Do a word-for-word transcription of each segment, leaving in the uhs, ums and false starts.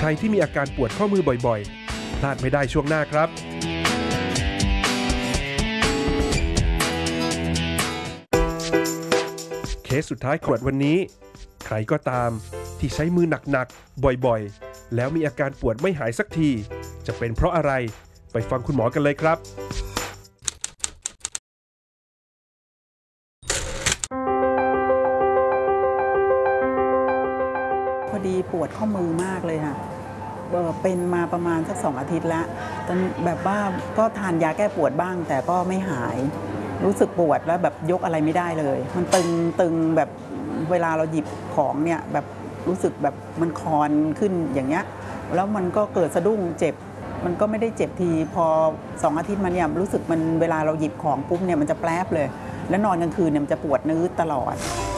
รที่มีอาการปวดข้อมือบ่อยๆพลาดไม่ได้ช่วงหน้าครับเคสสุดท้ายขวดวันนี้ใครก็ตามที่ใช้มือหนักๆบ่อยๆแล้วมีอาการปวดไม่หายสักทีจะเป็นเพราะอะไรไปฟังคุณหมอกันเลยครับพอดีปวดข้อมือมากเลยค่ะเป็นมาประมาณสักสองอาทิตย์แล้วตอนแบบว่าก็ทานยาแก้ปวดบ้างแต่ก็ไม่หายรู้สึกปวดแล้วแบบยกอะไรไม่ได้เลยมันตึงตึงแบบเวลาเราหยิบของเนี่ยแบบรู้สึกแบบมันคอนขึ้นอย่างเงี้ยแล้วมันก็เกิดสะดุ้งเจ็บมันก็ไม่ได้เจ็บทีพอสองอาทิตย์มาเนี่ยรู้สึกมันเวลาเราหยิบของปุ๊บเนี่ยมันจะแปรบเลยแล้วนอนกลางคืนเนี่ยมันจะปวดนื้อตลอด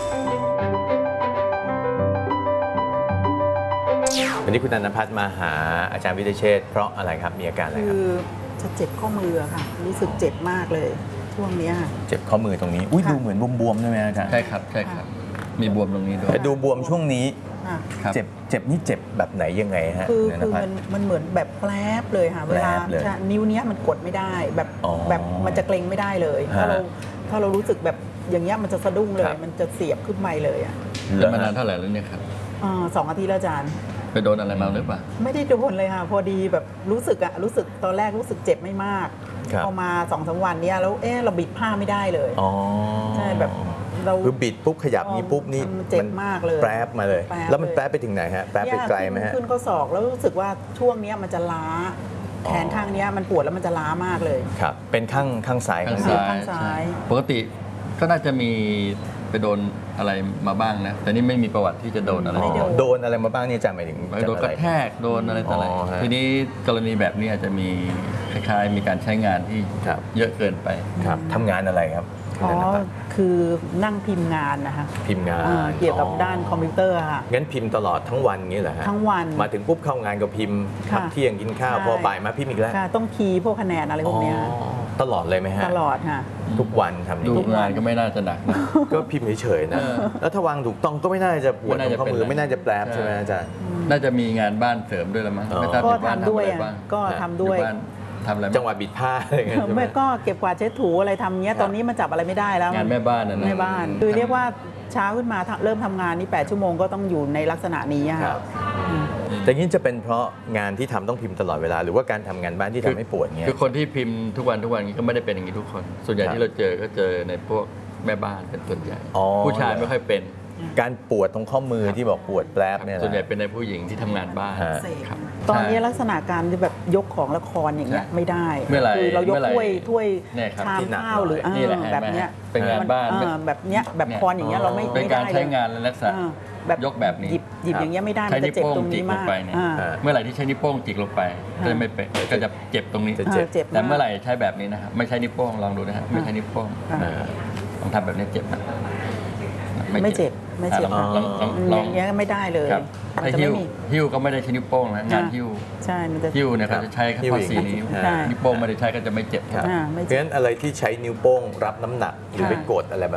วันนี้คุณนันทพัฒน์มาหาอาจารย์วิเชษฐ์เพราะอะไรครับมีอาการอะไรครับคือจะเจ็บข้อมือค่ะรู้สึกเจ็บมากเลยช่วงนี้เจ็บข้อมือตรงนี้อุ้ยดูเหมือนบวมๆใช่ไหมอาจารย์ใช่ครับใช่ครับมีบวมตรงนี้ด้วยแต่ดูบวมช่วงนี้เจ็บเจ็บนี่เจ็บแบบไหนยังไงฮะคือคือมันมันเหมือนแบบแปรบเลยค่ะเวลานิ้วเนี้ยมันกดไม่ได้แบบแบบมันจะเกร็งไม่ได้เลยถ้าเราถ้าเรารู้สึกแบบอย่างเงี้ยมันจะสะดุ้งเลยมันจะเสียบขึ้นไปเลยอ่ะเป็นมานานเท่าไหร่แล้วเนี่ยครับสองอาทิตย์แล้วอาจารย์ไปโดนอะไรมาหรือเปล่าไม่ได้โดนเลยค่ะพอดีแบบรู้สึกอะรู้สึกตอนแรกรู้สึกเจ็บไม่มากพอมาสองสามวันเนี้ยแล้วเออเราบิดผ้าไม่ได้เลยใช่แบบเราคือบิดปุ๊บขยับนี้ปุ๊บนี่เจ็บมากเลยแปรบมาเลยแล้วมันแปรบไปถึงไหนฮะแปรบไปไกลไหมฮะขึ้นข้อศอกแล้วรู้สึกว่าช่วงนี้มันจะล้าแขนข้างนี้มันปวดแล้วมันจะล้ามากเลยครับเป็นข้างข้างซ้ายข้างซ้ายปกติก็น่าจะมีไปโดนอะไรมาบ้างนะแต่นี่ไม่มีประวัติที่จะโดนอะไรโดนอะไรมาบ้างนี่จำหมายถึงโดนกระแทกโดนอะไรต่ออะไรทีนี้กรณีแบบนี้อาจจะมีคล้ายๆมีการใช้งานที่เยอะเกินไปครับทำงานอะไรครับอ๋อคือนั่งพิมพ์งานนะคะพิมพ์งานเกี่ยวกับด้านคอมพิวเตอร์ค่ะงั้นพิมพ์ตลอดทั้งวันงี้เหรอฮะทั้งวันมาถึงปุ๊บเข้างานก็พิมพ์พักเที่ยงกินข้าวพอบ่ายมาพิมพ์อีกแล้วต้องคีย์พวกคะแนนอะไรพวกนี้ตลอดเลยไหมฮะตลอดค่ะทุกวันทำทุกงานก็ไม่น่าจะหนักนะก็พิมพ์เฉยๆนะแล้วถ้าวางถูกต้องก็ไม่น่าจะปวดข้อมือไม่น่าจะแปรบใช่ไหมอาจารย์น่าจะมีงานบ้านเสริมด้วยละมั้งก็ทำด้วยก็ทำด้วยทำอะไรจังหวะบิดผ้าอะไรเงี้ยแม่ก็เก็บกวาดเช็ดถูอะไรทำเงี้ยตอนนี้มันจับอะไรไม่ได้แล้วงานแม่บ้านนะแม่บ้านคือเรียกว่าเช้าขึ้นมาเริ่มทำงานนี่แปดชั่วโมงก็ต้องอยู่ในลักษณะนี้ค่ะแต่นี้จะเป็นเพราะงานที่ทำต้องพิมพ์ตลอดเวลาหรือว่าการทำงานบ้านที่ทำให้ปวดเงี้ยคือคนที่พิมพ์ทุกวันทุกวันก็ไม่ได้เป็นอย่างนี้ทุกคนส่วนใหญ่ที่เราเจอก็เจอในพวกแม่บ้านเป็นส่วนใหญ่ผู้ชายไม่ค่อยเป็นการปวดตรงข้อมือที่บอกปวดแปรบเนี่ยส่วนใหญ่เป็นในผู้หญิงที่ทำงานบ้านตอนนี้ลักษณะการที่แบบยกของละครอย่างเงี้ยไม่ได้คือเรายกถ้วยถ้วยชามข้าวหรือแบบเนี้ยเป็นงานบ้านแบบเนี้ยแบบคอนอย่างเงี้ยเราไม่เป็นการใช้งานและลักษณะแบบยกแบบนี้หยิบหยิบอย่างเงี้ยไม่ได้มันจะเจ็บตรงนี้มากเมื่อไหร่ที่ใช้นิ้วโป้งจิกลงไปก็จะไม่เป็นก็จะเจ็บตรงนี้จะเจ็บแต่เมื่อไหร่ใช้แบบนี้นะครับไม่ใช้นิ้วโป้งลองดูนะฮะไม่ใช้นิ้วโป้งลองทำแบบนี้เจ็บนะไม่เจ็บไม่เจ็บอย่างเงี้ยไม่ได้เลยถ้าหิ้วหิ้วก็ไม่ได้ใช้นิ้วโป้งนะงานหิ้วใช่มันจะหิ้วเนี่ยเขาจะใช้แค่ข้อสี่นิ้วนิ้วโป้งไม่ได้ใช้ก็จะไม่เจ็บเพราะฉะนั้นอะไรที่ใช้นิ้วโป้งรับน้ำหนักหรือไปกดอะไรแบ